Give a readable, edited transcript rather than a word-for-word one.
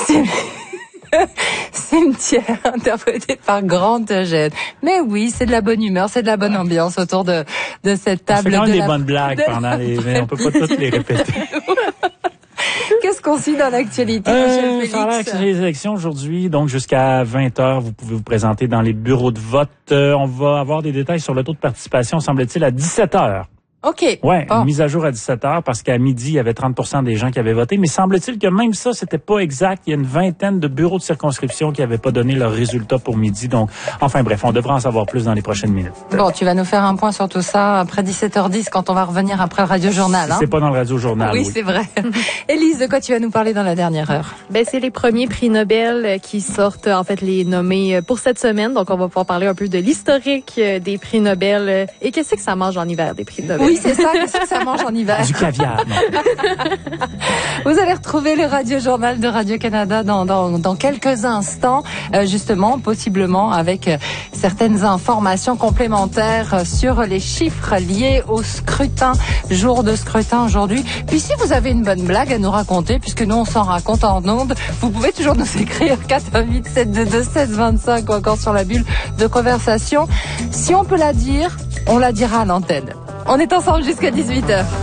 Cimetière, interprété par Grand Eugène. Mais oui, c'est de la bonne humeur, c'est de la bonne ambiance autour de cette table. On fait quand même des bonnes blagues pendant mais on peut pas toutes les répéter. Qu'est-ce qu'on suit dans l'actualité, M. Félix? Les élections aujourd'hui, donc jusqu'à 20h, vous pouvez vous présenter dans les bureaux de vote. On va avoir des détails sur le taux de participation, semble-t-il, à 17h. OK. Ouais, une mise à jour à 17h parce qu'à midi, il y avait 30% des gens qui avaient voté. Mais semble-t-il que même ça, c'était pas exact. Il y a une vingtaine de bureaux de circonscription qui avaient pas donné leurs résultats pour midi. Donc, enfin bref, on devra en savoir plus dans les prochaines minutes. Bon, tu vas nous faire un point sur tout ça après 17h10 quand on va revenir après le Radio-Journal. Hein? C'est pas dans le Radio-Journal. Oui, c'est vrai. Élise, de quoi tu vas nous parler dans la dernière heure? C'est les premiers prix Nobel qui sortent, en fait, les nommés pour cette semaine. Donc, on va pouvoir parler un peu de l'historique des prix Nobel. Et qu'est-ce que ça mange en hiver, des prix Nobel? Oui, c'est ça. Qu'est-ce que ça mange en hiver? Du caviar. Vous allez retrouver le Radio-Journal de Radio-Canada dans quelques instants, justement, possiblement avec certaines informations complémentaires sur les chiffres liés au scrutin, jour de scrutin aujourd'hui. Puis si vous avez une bonne blague à nous raconter, puisque nous on s'en raconte en ondes, vous pouvez toujours nous écrire 418-722-1625 ou encore sur la bulle de conversation. Si on peut la dire, on la dira à l'antenne. On est ensemble jusqu'à 18h.